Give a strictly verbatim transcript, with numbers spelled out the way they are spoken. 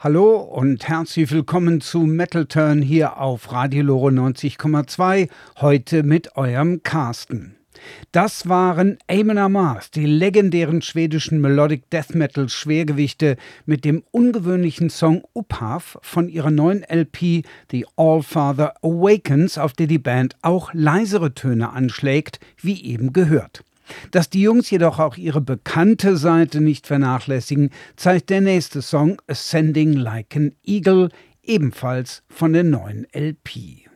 Hallo und herzlich willkommen zu Metal Turn hier auf Radio Lore neunzig Komma zwei, heute mit eurem Carsten. Das waren Amon Amarth, die legendären schwedischen Melodic Death Metal Schwergewichte mit dem ungewöhnlichen Song Upphav von ihrer neuen L P The Allfather Awakens, auf der die Band auch leisere Töne anschlägt, wie eben gehört. Dass die Jungs jedoch auch ihre bekannte Seite nicht vernachlässigen, zeigt der nächste Song Ascending Like an Eagle, ebenfalls von der neuen L P.